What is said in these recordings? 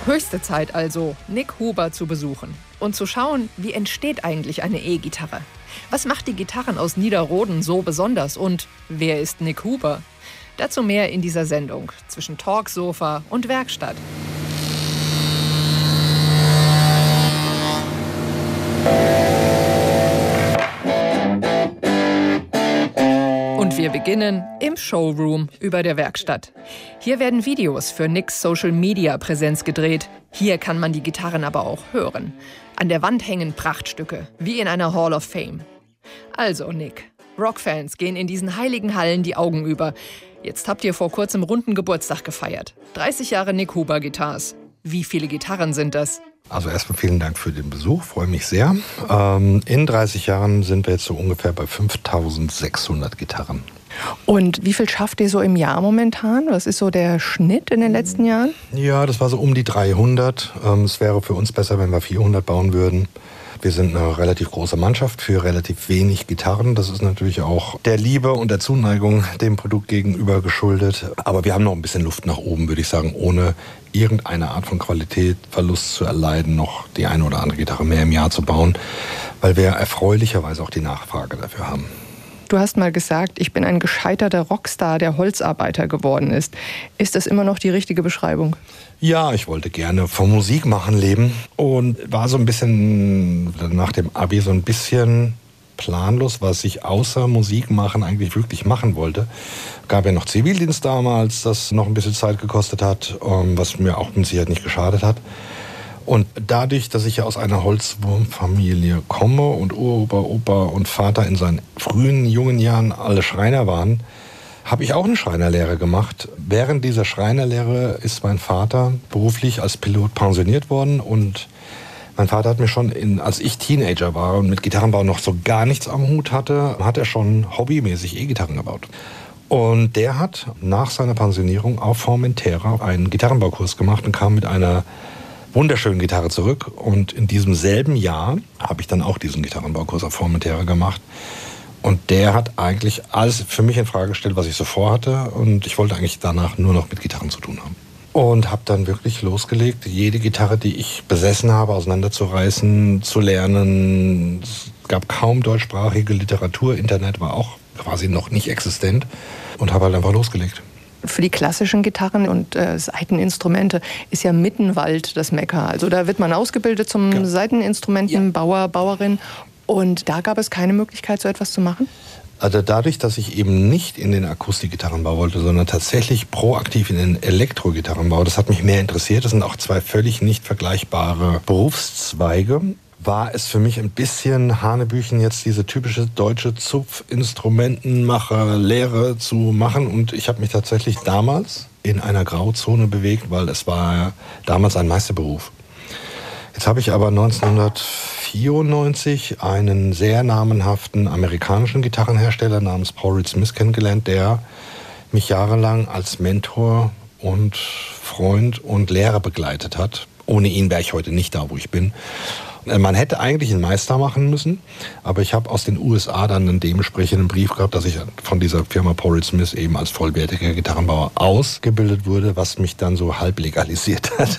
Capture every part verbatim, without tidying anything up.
Höchste Zeit also, Nick Huber zu besuchen und zu schauen, wie entsteht eigentlich eine E-Gitarre? Was macht die Gitarren aus Niederroden so besonders und wer ist Nick Huber? Dazu mehr in dieser Sendung zwischen Talksofa und Werkstatt. Und wir beginnen im Showroom über der Werkstatt. Hier werden Videos für Nicks Social-Media-Präsenz gedreht. Hier kann man die Gitarren aber auch hören. An der Wand hängen Prachtstücke, wie in einer Hall of Fame. Also Nick, Rockfans gehen in diesen heiligen Hallen die Augen über. Jetzt habt ihr vor kurzem runden Geburtstag gefeiert. dreißig Jahre Nick Huber Guitars. Wie viele Gitarren sind das? Also erstmal vielen Dank für den Besuch, freue mich sehr. Ähm, in dreißig Jahren sind wir jetzt so ungefähr bei fünftausendsechshundert Gitarren. Und wie viel schafft ihr so im Jahr momentan? Was ist so der Schnitt in den letzten Jahren? Ja, das war so um die dreihundert. Ähm, es wäre für uns besser, wenn wir vierhundert bauen würden. Wir sind eine relativ große Mannschaft für relativ wenig Gitarren. Das ist natürlich auch der Liebe und der Zuneigung dem Produkt gegenüber geschuldet. Aber wir haben noch ein bisschen Luft nach oben, würde ich sagen, ohne irgendeine Art von Qualitätsverlust zu erleiden, noch die eine oder andere Gitarre mehr im Jahr zu bauen, weil wir erfreulicherweise auch die Nachfrage dafür haben. Du hast mal gesagt, ich bin ein gescheiterter Rockstar, der Holzarbeiter geworden ist. Ist das immer noch die richtige Beschreibung? Ja, ich wollte gerne vom Musikmachen leben und war so ein bisschen nach dem Abi so ein bisschen planlos, was ich außer Musik machen eigentlich wirklich machen wollte. Gab ja noch Zivildienst damals, das noch ein bisschen Zeit gekostet hat, was mir auch mit Sicherheit nicht geschadet hat. Und dadurch, dass ich ja aus einer Holzwurmfamilie komme und Uropa, Opa und Vater in seinen frühen, jungen Jahren alle Schreiner waren, habe ich auch eine Schreinerlehre gemacht. Während dieser Schreinerlehre ist mein Vater beruflich als Pilot pensioniert worden und mein Vater hat mir schon, in, als ich Teenager war und mit Gitarrenbau noch so gar nichts am Hut hatte, hat er schon hobbymäßig E-Gitarren gebaut. Und der hat nach seiner Pensionierung auf Formentera einen Gitarrenbaukurs gemacht und kam mit einer wunderschönen Gitarre zurück. Und in diesem selben Jahr habe ich dann auch diesen Gitarrenbaukurs auf Formentera gemacht. Und der hat eigentlich alles für mich in Frage gestellt, was ich so vorhatte. Und ich wollte eigentlich danach nur noch mit Gitarren zu tun haben. Und habe dann wirklich losgelegt, jede Gitarre, die ich besessen habe, auseinanderzureißen, zu lernen. Es gab kaum deutschsprachige Literatur, Internet war auch quasi noch nicht existent und habe halt einfach losgelegt. Für die klassischen Gitarren und äh, Saiteninstrumente ist ja Mittenwald das Mekka. Also da wird man ausgebildet zum ja. Saiteninstrumentenbauer, ja. Bauerin. Und da gab es keine Möglichkeit, so etwas zu machen? Also dadurch, dass ich eben nicht in den Akustikgitarrenbau wollte, sondern tatsächlich proaktiv in den Elektrogitarrenbau, das hat mich mehr interessiert. Das sind auch zwei völlig nicht vergleichbare Berufszweige. War es für mich ein bisschen Hanebüchen, jetzt diese typische deutsche Zupfinstrumentenmacher-Lehre zu machen. Und ich habe mich tatsächlich damals in einer Grauzone bewegt, weil es war damals ein Meisterberuf. Jetzt habe ich aber neunzehnhundertvierundneunzig einen sehr namenhaften amerikanischen Gitarrenhersteller namens Paul Reed Smith kennengelernt, der mich jahrelang als Mentor und Freund und Lehrer begleitet hat. Ohne ihn wäre ich heute nicht da, wo ich bin. Man hätte eigentlich einen Meister machen müssen, aber ich habe aus den U S A dann einen dementsprechenden Brief gehabt, dass ich von dieser Firma Paul Reed Smith eben als vollwertiger Gitarrenbauer ausgebildet wurde, was mich dann so halb legalisiert hat.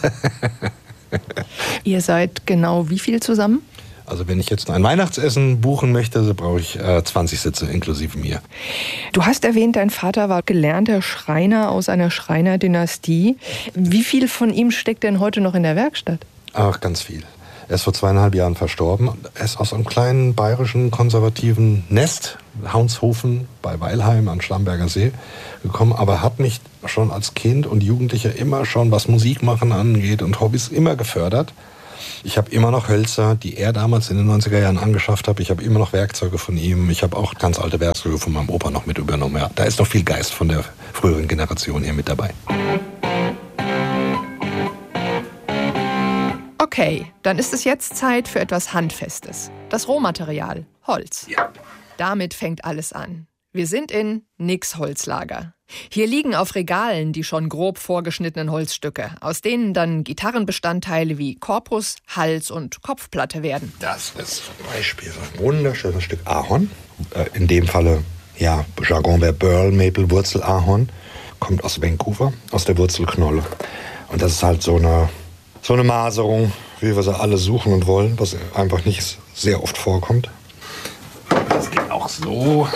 Ihr seid genau wie viel zusammen? Also wenn ich jetzt ein Weihnachtsessen buchen möchte, so brauche ich äh, zwanzig Sitze inklusive mir. Du hast erwähnt, dein Vater war gelernter Schreiner aus einer Schreinerdynastie. Wie viel von ihm steckt denn heute noch in der Werkstatt? Ach, ganz viel. Er ist vor zweieinhalb Jahren verstorben. Er ist aus einem kleinen bayerischen konservativen Nest, Haunshofen bei Weilheim am Starnberger See, gekommen, aber hat mich schon als Kind und Jugendlicher immer schon, was Musikmachen angeht und Hobbys, immer gefördert. Ich habe immer noch Hölzer, die er damals in den neunziger Jahren angeschafft hat. Ich habe immer noch Werkzeuge von ihm. Ich habe auch ganz alte Werkzeuge von meinem Opa noch mit übernommen. Ja, da ist noch viel Geist von der früheren Generation hier mit dabei. Okay, dann ist es jetzt Zeit für etwas Handfestes. Das Rohmaterial, Holz. Ja. Damit fängt alles an. Wir sind in Nicks Holzlager. Hier liegen auf Regalen die schon grob vorgeschnittenen Holzstücke, aus denen dann Gitarrenbestandteile wie Korpus, Hals und Kopfplatte werden. Das ist zum Beispiel so ein wunderschönes Stück Ahorn. In dem Falle, ja, Jargon wäre Burl Maple Wurzel-Ahorn. Kommt aus Vancouver, aus der Wurzelknolle. Und das ist halt so eine so eine Maserung, wie wir sie alle suchen und wollen, was einfach nicht sehr oft vorkommt. Das geht auch so.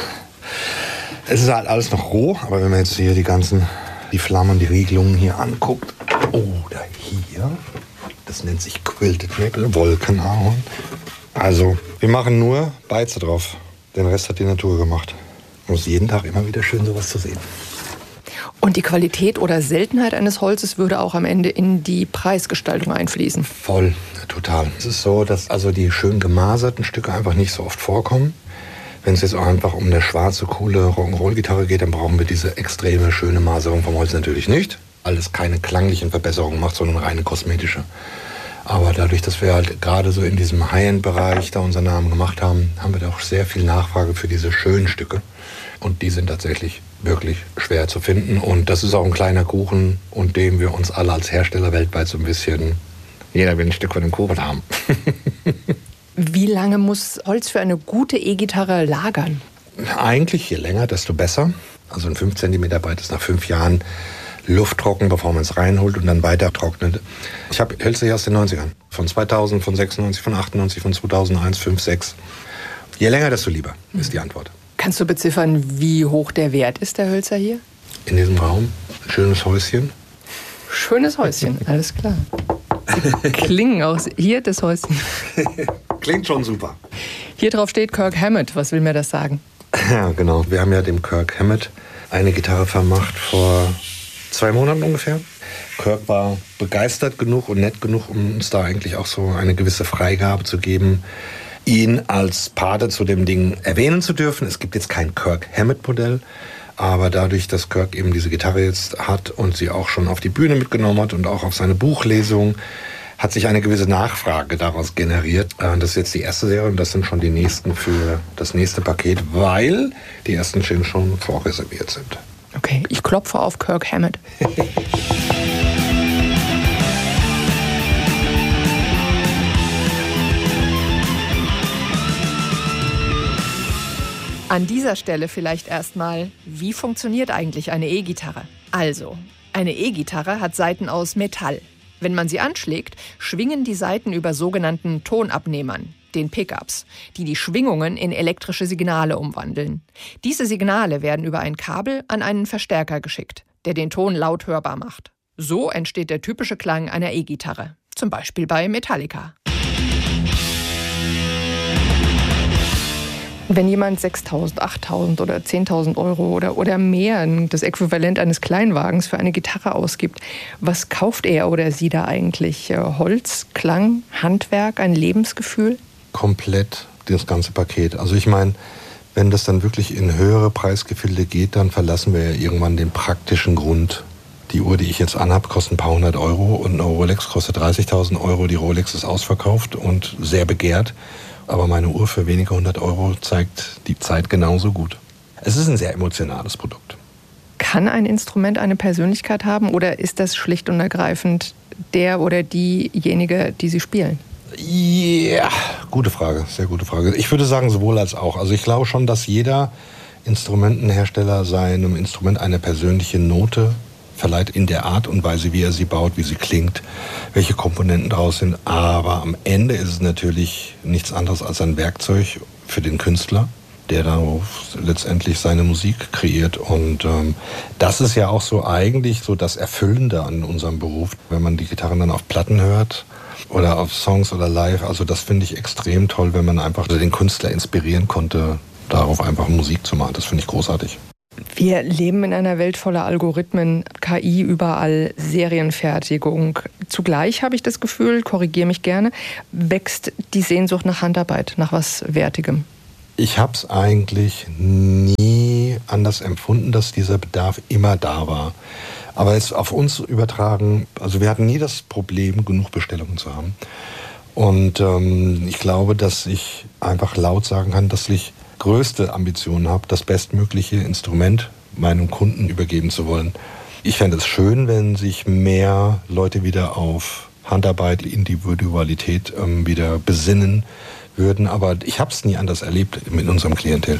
Es ist halt alles noch roh, aber wenn man jetzt hier die ganzen, die Flammen, die Riegelungen hier anguckt, oder hier, das nennt sich Quilted Maple, Wolkenahorn. Also, wir machen nur Beize drauf. Den Rest hat die Natur gemacht. Und es ist jeden Tag immer wieder schön, sowas zu sehen. Und die Qualität oder Seltenheit eines Holzes würde auch am Ende in die Preisgestaltung einfließen? Voll, total. Es ist so, dass also die schön gemaserten Stücke einfach nicht so oft vorkommen. Wenn es jetzt auch einfach um eine schwarze, coole Rock'n'Roll-Gitarre geht, dann brauchen wir diese extreme, schöne Maserung vom Holz natürlich nicht. Alles keine klanglichen Verbesserungen macht, sondern reine kosmetische. Aber dadurch, dass wir halt gerade so in diesem High-End-Bereich da unseren Namen gemacht haben, haben wir da auch sehr viel Nachfrage für diese schönen Stücke. Und die sind tatsächlich wirklich schwer zu finden. Und das ist auch ein kleiner Kuchen, und dem wir uns alle als Hersteller weltweit so ein bisschen, jeder will ein Stück von dem Kuchen haben. Wie lange muss Holz für eine gute E-Gitarre lagern? Eigentlich je länger, desto besser. Also ein fünf Zentimeter Brett ist nach fünf Jahren lufttrocken, bevor man es reinholt und dann weiter trocknet. Ich habe Hölzer hier aus den neunzigern. Von zweitausend, von sechsundneunzig, von achtundneunzig, von zweitausendeins, fünf, sechs. Je länger, desto lieber, ist die Antwort. Kannst du beziffern, wie hoch der Wert ist, der Hölzer hier? In diesem Raum, schönes Häuschen. Schönes Häuschen, alles klar. Klingen aus. Hier das Häuschen. Klingt schon super. Hier drauf steht Kirk Hammett. Was will mir das sagen? Ja, genau. Wir haben ja dem Kirk Hammett eine Gitarre vermacht vor zwei Monaten ungefähr. Kirk war begeistert genug und nett genug, um uns da eigentlich auch so eine gewisse Freigabe zu geben, ihn als Pate zu dem Ding erwähnen zu dürfen. Es gibt jetzt kein Kirk Hammett-Modell, aber dadurch, dass Kirk eben diese Gitarre jetzt hat und sie auch schon auf die Bühne mitgenommen hat und auch auf seine Buchlesung, hat sich eine gewisse Nachfrage daraus generiert. Das ist jetzt die erste Serie und das sind schon die nächsten für das nächste Paket, weil die ersten Schirme schon vorreserviert sind. Okay, ich klopfe auf Kirk Hammett. An dieser Stelle vielleicht erstmal, wie funktioniert eigentlich eine E-Gitarre? Also, eine E-Gitarre hat Saiten aus Metall. Wenn man sie anschlägt, schwingen die Saiten über sogenannten Tonabnehmern, den Pickups, die die Schwingungen in elektrische Signale umwandeln. Diese Signale werden über ein Kabel an einen Verstärker geschickt, der den Ton laut hörbar macht. So entsteht der typische Klang einer E-Gitarre, zum Beispiel bei Metallica. Wenn jemand sechstausend, achttausend oder zehntausend Euro oder, oder mehr, das Äquivalent eines Kleinwagens, für eine Gitarre ausgibt, was kauft er oder sie da eigentlich? Holz, Klang, Handwerk, ein Lebensgefühl? Komplett das ganze Paket. Also ich meine, wenn das dann wirklich in höhere Preisgefilde geht, dann verlassen wir ja irgendwann den praktischen Grund. Die Uhr, die ich jetzt anhab, kostet ein paar hundert Euro und eine Rolex kostet dreißigtausend Euro. Die Rolex ist ausverkauft und sehr begehrt. Aber meine Uhr für wenige hundert Euro zeigt die Zeit genauso gut. Es ist ein sehr emotionales Produkt. Kann ein Instrument eine Persönlichkeit haben oder ist das schlicht und ergreifend der oder diejenige, die sie spielen? Ja, gute Frage, sehr gute Frage. Ich würde sagen sowohl als auch. Also ich glaube schon, dass jeder Instrumentenhersteller seinem Instrument eine persönliche Note verleiht in der Art und Weise, wie er sie baut, wie sie klingt, welche Komponenten draus sind. Aber am Ende ist es natürlich nichts anderes als ein Werkzeug für den Künstler, der darauf letztendlich seine Musik kreiert. Und ähm, das ist ja auch so eigentlich so das Erfüllende an unserem Beruf, wenn man die Gitarren dann auf Platten hört oder auf Songs oder live. Also das finde ich extrem toll, wenn man einfach den Künstler inspirieren konnte, darauf einfach Musik zu machen. Das finde ich großartig. Wir leben in einer Welt voller Algorithmen, K I überall, Serienfertigung. Zugleich habe ich das Gefühl, korrigiere mich gerne, wächst die Sehnsucht nach Handarbeit, nach was Wertigem. Ich habe es eigentlich nie anders empfunden, dass dieser Bedarf immer da war. Aber jetzt auf uns übertragen, also wir hatten nie das Problem, genug Bestellungen zu haben. Und ähm, ich glaube, dass ich einfach laut sagen kann, dass ich größte Ambitionen habe, das bestmögliche Instrument meinem Kunden übergeben zu wollen. Ich fände es schön, wenn sich mehr Leute wieder auf Handarbeit, Individualität ähm, wieder besinnen würden. Aber ich habe es nie anders erlebt mit unserem Klientel.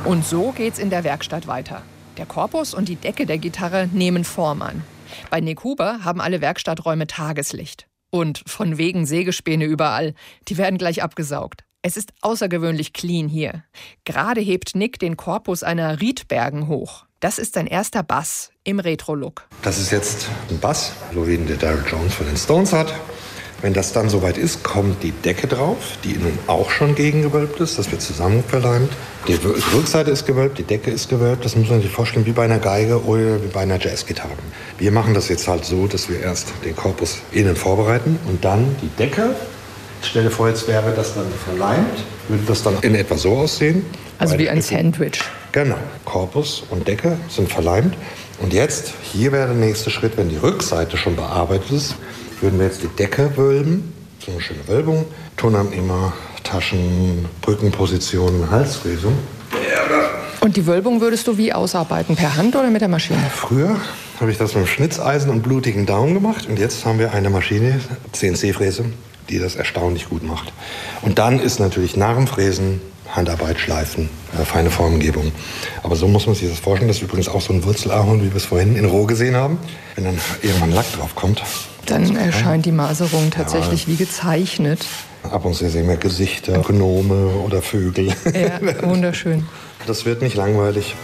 Und so geht's in der Werkstatt weiter. Der Korpus und die Decke der Gitarre nehmen Form an. Bei Nick Huber haben alle Werkstatträume Tageslicht. Und von wegen Sägespäne überall. Die werden gleich abgesaugt. Es ist außergewöhnlich clean hier. Gerade hebt Nick den Korpus einer Riedbergen hoch. Das ist sein erster Bass im Retro-Look. Das ist jetzt ein Bass, so wie ihn der Daryl Jones von den Stones hat. Wenn das dann soweit ist, kommt die Decke drauf, die nun auch schon gegengewölbt ist. Das wird zusammen verleimt. Die Rückseite ist gewölbt, die Decke ist gewölbt. Das muss man sich vorstellen wie bei einer Geige oder wie bei einer Jazzgitarre. Wir machen das jetzt halt so, dass wir erst den Korpus innen vorbereiten und dann die Decke. Stell dir vor, jetzt wäre das dann verleimt, würde das dann in etwa so aussehen. Also wie ein Sandwich. Genau. Korpus und Decke sind verleimt. Und jetzt, hier wäre der nächste Schritt, wenn die Rückseite schon bearbeitet ist, würden wir jetzt die Decke wölben. So eine schöne Wölbung. Tonabnehmer, Taschen, Brückenpositionen, Halsfräse. Und die Wölbung würdest du wie ausarbeiten? Per Hand oder mit der Maschine? Früher habe ich das mit dem Schnitzeisen und blutigen Daumen gemacht. Und jetzt haben wir eine Maschine, C N C-Fräse, die das erstaunlich gut macht. Und dann ist natürlich nach dem Fräsen Handarbeit, Schleifen, äh, feine Formengebung. Aber so muss man sich das vorstellen. Das ist übrigens auch so ein Wurzelahorn, wie wir es vorhin in Roh gesehen haben. Wenn dann irgendwann Lack drauf kommt, dann erscheint die Maserung tatsächlich ja wie gezeichnet. Ab und zu sehen wir Gesichter, Gnome oder Vögel. Ja, wunderschön. Das wird nicht langweilig.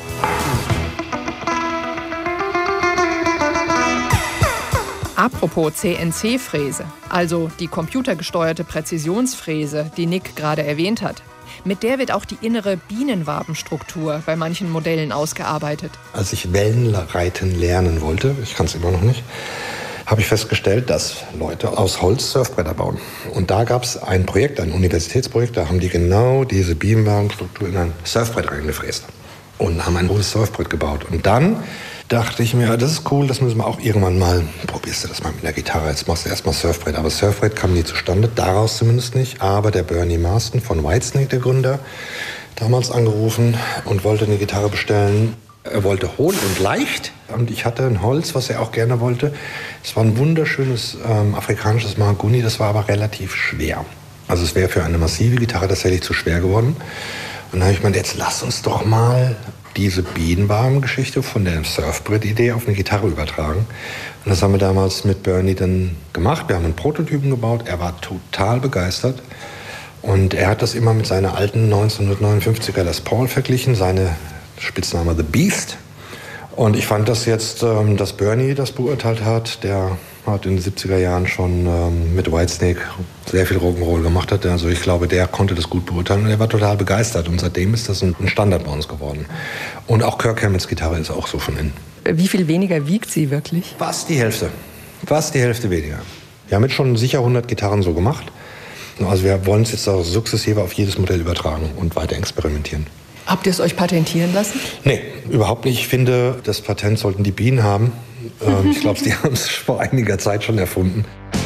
Apropos C N C-Fräse, also die computergesteuerte Präzisionsfräse, die Nick gerade erwähnt hat. Mit der wird auch die innere Bienenwabenstruktur bei manchen Modellen ausgearbeitet. Als ich Wellenreiten lernen wollte, ich kann es immer noch nicht, habe ich festgestellt, dass Leute aus Holz Surfbretter bauen. Und da gab es ein Projekt, ein Universitätsprojekt, da haben die genau diese Bienenwabenstruktur in ein Surfbrett reingefräst und haben ein großes Surfbrett gebaut. Und dann dachte ich mir, das ist cool, das müssen wir auch irgendwann mal, probierst du das mal mit der Gitarre, jetzt machst du erstmal Surfbrett. Aber Surfbrett kam nie zustande, daraus zumindest nicht. Aber der Bernie Marston von Whitesnake, der Gründer, damals angerufen und wollte eine Gitarre bestellen. Er wollte hohl und leicht und ich hatte ein Holz, was er auch gerne wollte. Es war ein wunderschönes ähm, afrikanisches Mahagoni, das war aber relativ schwer. Also es wäre für eine massive Gitarre tatsächlich zu schwer geworden. Und dann habe ich gemeint, jetzt lass uns doch mal diese Bienenwaben-Geschichte von der Surfbrett-Idee auf eine Gitarre übertragen. Und das haben wir damals mit Bernie dann gemacht. Wir haben einen Prototypen gebaut. Er war total begeistert. Und er hat das immer mit seiner alten neunzehnhundertneunundfünfziger Les Paul verglichen, seine Spitzname The Beast. Und ich fand das jetzt, ähm, dass Bernie das beurteilt hat. Der hat in den siebziger Jahren schon ähm, mit Whitesnake sehr viel Rock'n'Roll gemacht hat. Also ich glaube, der konnte das gut beurteilen und er war total begeistert. Und seitdem ist das ein Standard bei uns geworden. Und auch Kirk Hammetts Gitarre ist auch so von innen. Wie viel weniger wiegt sie wirklich? Fast die Hälfte. Fast die Hälfte weniger. Wir haben jetzt schon sicher hundert Gitarren so gemacht. Also wir wollen es jetzt auch sukzessive auf jedes Modell übertragen und weiter experimentieren. Habt ihr es euch patentieren lassen? Nee, überhaupt nicht. Ich finde, das Patent sollten die Bienen haben. Ähm, ich glaube, die haben es vor einiger Zeit schon erfunden.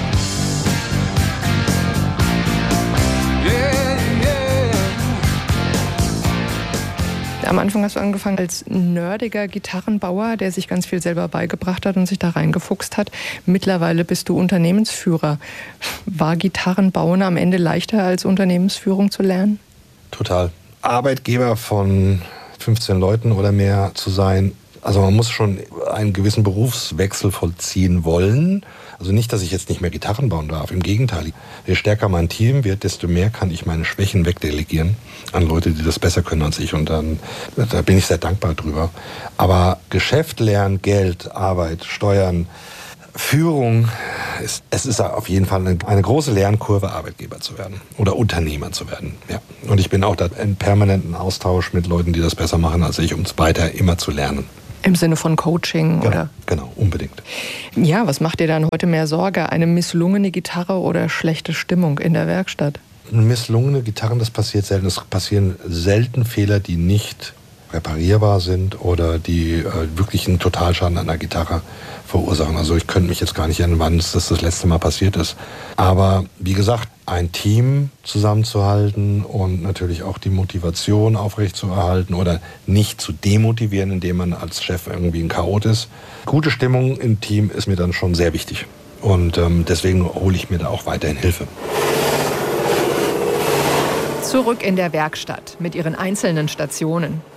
Am Anfang hast du angefangen als nerdiger Gitarrenbauer, der sich ganz viel selber beigebracht hat und sich da reingefuchst hat. Mittlerweile bist du Unternehmensführer. War Gitarrenbauen am Ende leichter als Unternehmensführung zu lernen? Total. Arbeitgeber von fünfzehn Leuten oder mehr zu sein. Also man muss schon einen gewissen Berufswechsel vollziehen wollen. Also nicht, dass ich jetzt nicht mehr Gitarren bauen darf. Im Gegenteil. Je stärker mein Team wird, desto mehr kann ich meine Schwächen wegdelegieren an Leute, die das besser können als ich. Und dann, da bin ich sehr dankbar drüber. Aber Geschäft lernen, Geld, Arbeit, Steuern, Führung, ist, es ist auf jeden Fall eine, eine große Lernkurve, Arbeitgeber zu werden oder Unternehmer zu werden. Ja. Und ich bin auch da in permanenten Austausch mit Leuten, die das besser machen als ich, um es weiter immer zu lernen. Im Sinne von Coaching, genau, oder? Genau, unbedingt. Ja, was macht dir dann heute mehr Sorge? Eine misslungene Gitarre oder schlechte Stimmung in der Werkstatt? Misslungene Gitarren, das passiert selten. Es passieren selten Fehler, die nicht reparierbar sind oder die äh, wirklich einen Totalschaden an der Gitarre verursachen. Also ich könnte mich jetzt gar nicht erinnern, wann das das letzte Mal passiert ist. Aber wie gesagt, ein Team zusammenzuhalten und natürlich auch die Motivation aufrechtzuerhalten oder nicht zu demotivieren, indem man als Chef irgendwie ein Chaot ist. Gute Stimmung im Team ist mir dann schon sehr wichtig. Und ähm, deswegen hole ich mir da auch weiterhin Hilfe. Zurück in der Werkstatt mit ihren einzelnen Stationen.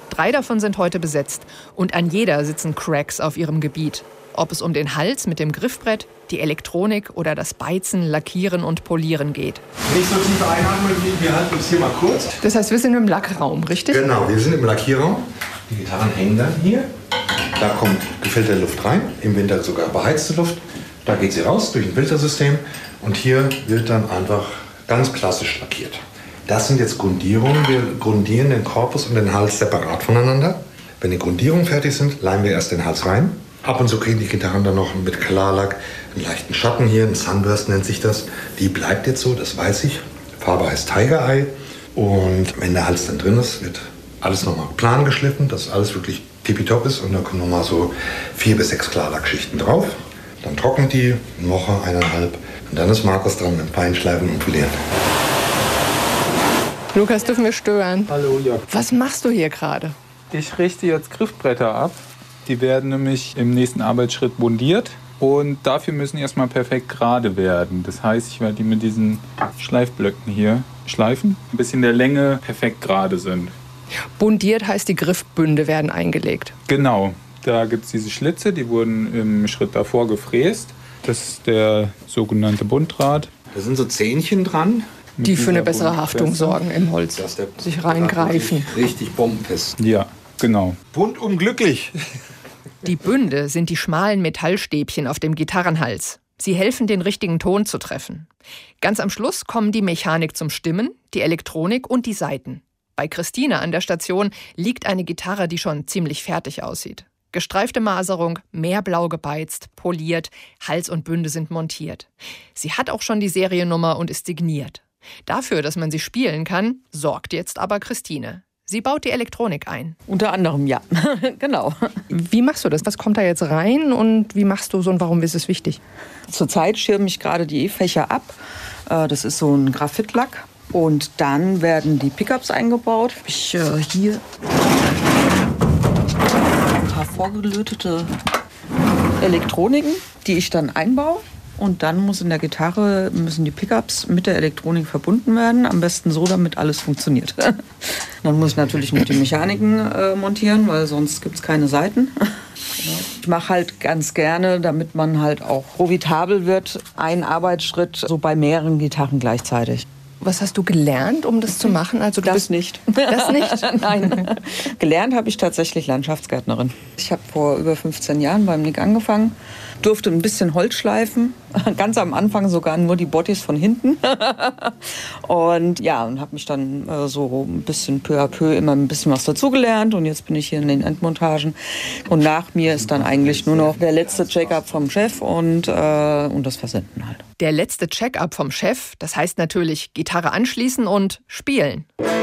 Drei davon sind heute besetzt und an jeder sitzen Cracks auf ihrem Gebiet. Ob es um den Hals mit dem Griffbrett, die Elektronik oder das Beizen, Lackieren und Polieren geht. Nicht so tief einatmen, wir halten uns hier mal kurz. Das heißt, wir sind im Lackraum, richtig? Genau, wir sind im Lackierraum. Die Gitarren hängen dann hier. Da kommt gefilterte Luft rein, im Winter sogar beheizte Luft. Da geht sie raus durch ein Filtersystem und hier wird dann einfach ganz klassisch lackiert. Das sind jetzt Grundierungen. Wir grundieren den Korpus und den Hals separat voneinander. Wenn die Grundierungen fertig sind, leimen wir erst den Hals rein. Ab und zu kriegen die Gitarren dann noch mit Klarlack einen leichten Schatten hier, ein Sunburst nennt sich das. Die bleibt jetzt so, das weiß ich. Farbe heißt Tiger Eye. Und wenn der Hals dann drin ist, wird alles nochmal plan geschliffen, dass alles wirklich tippitopp ist. Und dann kommen nochmal so vier bis sechs Klarlackschichten drauf. Dann trocknet die, eine Woche, eineinhalb. Und dann ist Markus dran mit Feinschleifen und Polieren. Lukas, dürfen wir stören? Hallo, ja. Was machst du hier gerade? Ich richte jetzt Griffbretter ab. Die werden nämlich im nächsten Arbeitsschritt bundiert. Und dafür müssen die erstmal perfekt gerade werden. Das heißt, ich werde die mit diesen Schleifblöcken hier schleifen, ein bisschen der Länge perfekt gerade sind. Bundiert heißt, die Griffbünde werden eingelegt. Genau, da gibt es diese Schlitze, die wurden im Schritt davor gefräst. Das ist der sogenannte Bunddraht. Da sind so Zähnchen dran, die für eine bessere Haftung sorgen im Holz, dass der sich reingreifen. Richtig bombenfest. Ja, genau. Rundum glücklich. Die Bünde sind die schmalen Metallstäbchen auf dem Gitarrenhals. Sie helfen, den richtigen Ton zu treffen. Ganz am Schluss kommen die Mechanik zum Stimmen, die Elektronik und die Saiten. Bei Christine an der Station liegt eine Gitarre, die schon ziemlich fertig aussieht. Gestreifte Maserung, meerblau gebeizt, poliert, Hals und Bünde sind montiert. Sie hat auch schon die Seriennummer und ist signiert. Dafür, dass man sie spielen kann, sorgt jetzt aber Christine. Sie baut die Elektronik ein. Unter anderem, ja. Genau. Wie machst du das? Was kommt da jetzt rein und wie machst du so und warum ist es wichtig? Zurzeit schirme ich gerade die E-Fächer ab. Das ist so ein Graphitlack. Und dann werden die Pickups eingebaut. Ich äh, hier ein paar vorgelötete Elektroniken, die ich dann einbaue. Und dann muss in der Gitarre, müssen die Pickups mit der Elektronik verbunden werden. Am besten so, damit alles funktioniert. Dann muss ich natürlich noch die Mechaniken äh, montieren, weil sonst gibt es keine Saiten. Ich mache halt ganz gerne, damit man halt auch profitabel wird, einen Arbeitsschritt so bei mehreren Gitarren gleichzeitig. Was hast du gelernt, um das zu machen? Also du das bist nicht. Das nicht? Nein. Gelernt habe ich tatsächlich Landschaftsgärtnerin. Ich habe vor über fünfzehn Jahren beim Nick angefangen, durfte ein bisschen Holz schleifen, ganz am Anfang sogar nur die Bodies von hinten. Und ja, und habe mich dann äh, so ein bisschen peu à peu immer ein bisschen was dazugelernt. Und jetzt bin ich hier in den Endmontagen. Und nach mir ist dann eigentlich nur noch der letzte Check-up vom Chef und, äh, und das Versenden halt. Der letzte Check-up vom Chef, das heißt natürlich Gitarre anschließen und spielen.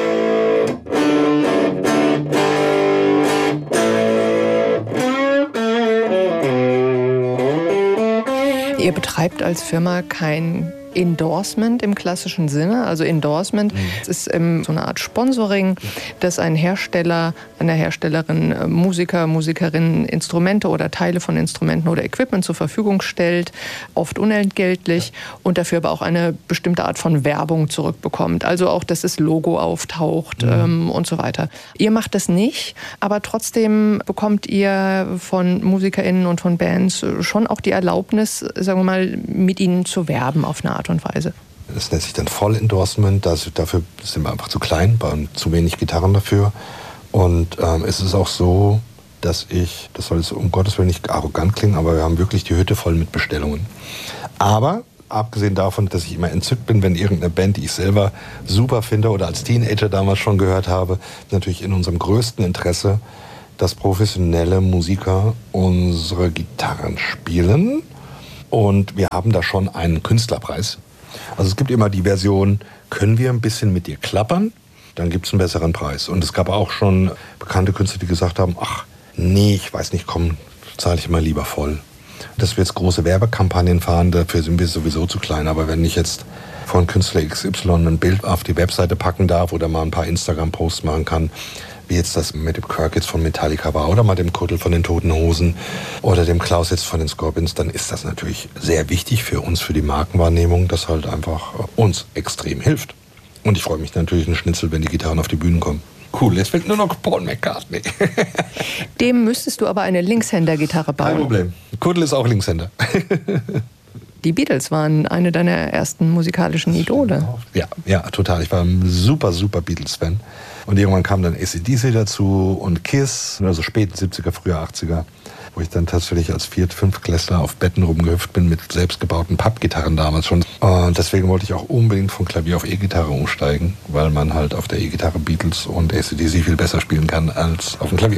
Ihr betreibt als Firma kein Endorsement im klassischen Sinne. Also Endorsement mhm. ist ähm, so eine Art Sponsoring, dass ein Hersteller, eine Herstellerin äh, Musiker, Musikerinnen Instrumente oder Teile von Instrumenten oder Equipment zur Verfügung stellt, oft unentgeltlich und dafür aber auch eine bestimmte Art von Werbung zurückbekommt. Also auch, dass das Logo auftaucht mhm. ähm, und so weiter. Ihr macht das nicht, aber trotzdem bekommt ihr von MusikerInnen und von Bands schon auch die Erlaubnis, sagen wir mal, mit ihnen zu werben auf eine Art und Weise. Das nennt sich dann Vollendorsement. Das, dafür sind wir einfach zu klein, bauen zu wenig Gitarren dafür. Und ähm, es ist auch so, dass ich, das soll jetzt um Gottes Willen nicht arrogant klingen, aber wir haben wirklich die Hütte voll mit Bestellungen. Aber abgesehen davon, dass ich immer entzückt bin, wenn irgendeine Band, die ich selber super finde oder als Teenager damals schon gehört habe, ist natürlich in unserem größten Interesse, dass professionelle Musiker unsere Gitarren spielen. Und wir haben da schon einen Künstlerpreis. Also es gibt immer die Version, können wir ein bisschen mit dir klappern? Dann gibt es einen besseren Preis. Und es gab auch schon bekannte Künstler, die gesagt haben, ach nee, ich weiß nicht, komm, zahle ich immer lieber voll. Dass wir jetzt große Werbekampagnen fahren, dafür sind wir sowieso zu klein. Aber wenn ich jetzt von Künstler X Y ein Bild auf die Webseite packen darf oder mal ein paar Instagram-Posts machen kann, wie jetzt das mit dem Kirk jetzt von Metallica war oder mal dem Kuttel von den Toten Hosen oder dem Klaus jetzt von den Scorpions, dann ist das natürlich sehr wichtig für uns, für die Markenwahrnehmung, das halt einfach uns extrem hilft. Und ich freue mich natürlich einen Schnitzel, wenn die Gitarren auf die Bühnen kommen. Cool, jetzt fehlt nur noch Paul McCartney. Dem müsstest du aber eine Linkshänder-Gitarre bauen. Kein Problem. Kudel ist auch Linkshänder. Die Beatles waren eine deiner ersten musikalischen Idole. Ja, ja, total. Ich war ein super, super Beatles-Fan. Und irgendwann kam dann A C D C dazu und Kiss, also späten siebziger, früher achtziger, wo ich dann tatsächlich als Viert-, Fünftklässler auf Betten rumgehüpft bin mit selbstgebauten Pappgitarren damals schon. Und deswegen wollte ich auch unbedingt von Klavier auf E-Gitarre umsteigen, weil man halt auf der E-Gitarre Beatles und A C D C viel besser spielen kann als auf dem Klavier.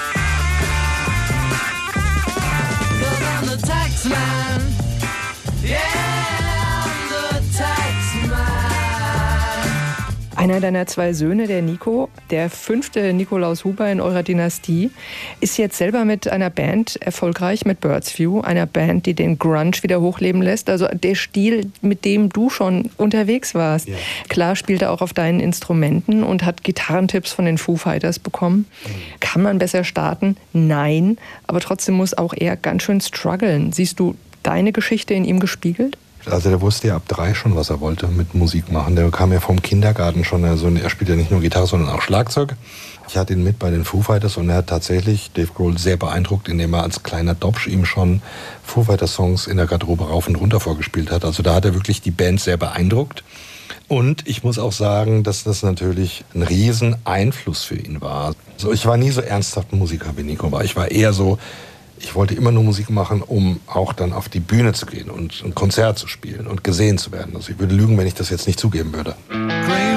Einer deiner zwei Söhne, der Nico, der fünfte Nikolaus Huber in eurer Dynastie, ist jetzt selber mit einer Band erfolgreich, mit Birds View, einer Band, die den Grunge wieder hochleben lässt. Also der Stil, mit dem du schon unterwegs warst. Ja. Klar spielt er auch auf deinen Instrumenten und hat Gitarrentipps von den Foo Fighters bekommen. Mhm. Kann man besser starten? Nein. Aber trotzdem muss auch er ganz schön strugglen. Siehst du deine Geschichte in ihm gespiegelt? Also der wusste ja ab drei schon, was er wollte mit Musik machen. Der kam ja vom Kindergarten schon. Also er spielt ja nicht nur Gitarre, sondern auch Schlagzeug. Ich hatte ihn mit bei den Foo Fighters und er hat tatsächlich Dave Grohl sehr beeindruckt, indem er als kleiner Dobsch ihm schon Foo Fighters Songs in der Garderobe rauf und runter vorgespielt hat. Also da hat er wirklich die Band sehr beeindruckt. Und ich muss auch sagen, dass das natürlich ein riesen Einfluss für ihn war. Also ich war nie so ernsthaft Musiker, wie Nico war. Ich war eher so... Ich wollte immer nur Musik machen, um auch dann auf die Bühne zu gehen und ein Konzert zu spielen und gesehen zu werden. Also ich würde lügen, wenn ich das jetzt nicht zugeben würde. Great.